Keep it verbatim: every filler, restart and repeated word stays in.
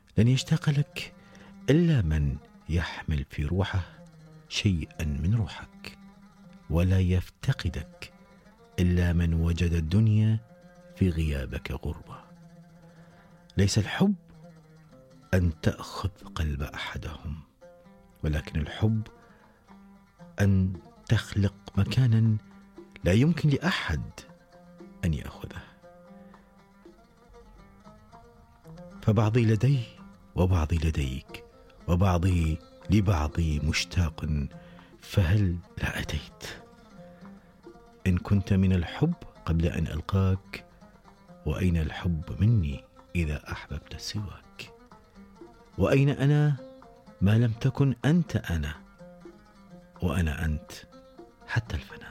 لن يشتاق لك إلا من يحمل في روحه شيئا من روحك، ولا يفتقدك إلا من وجد الدنيا في غيابك غربة. ليس الحب أن تأخذ قلب أحدهم، ولكن الحب أن تخلق مكانا لا يمكن لأحد أن يأخذه. فبعضي لدي وبعضي لديك، وبعضي لبعضي مشتاق، فهل لا أتيت؟ إن كنت من الحب قبل أن ألقاك، وأين الحب مني إذا أحببت سواك؟ وأين أنا ما لم تكن أنت أنا، وأنا أنت حتى الفناء.